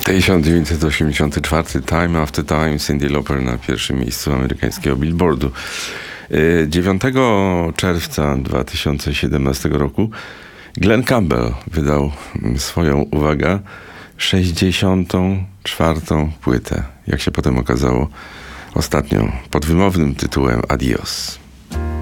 1984, Time After Time, Cyndi Lauper na pierwszym miejscu amerykańskiego Billboardu. 9 czerwca 2017 roku Glenn Campbell wydał swoją, uwaga, 64. płytę. Jak się potem okazało, ostatnią, pod wymownym tytułem Adios.